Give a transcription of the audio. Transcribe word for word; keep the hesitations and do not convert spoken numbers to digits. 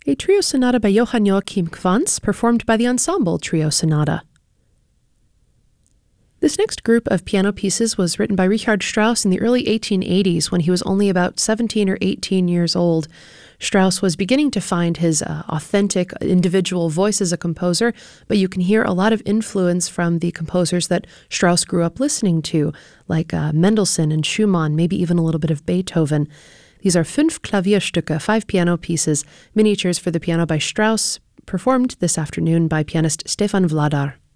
a trio sonata by Johann Joachim Quantz, performed by the Ensemble Trio Sonata. This next group of piano pieces was written by Richard Strauss in the early eighteen eighties when he was only about seventeen or eighteen years old. Strauss was beginning to find his uh, authentic individual voice as a composer, but you can hear a lot of influence from the composers that Strauss grew up listening to, like uh, Mendelssohn and Schumann, maybe even a little bit of Beethoven. These are fünf Klavierstücke, five piano pieces, miniatures for the piano by Strauss, performed this afternoon by pianist Stefan Vladar.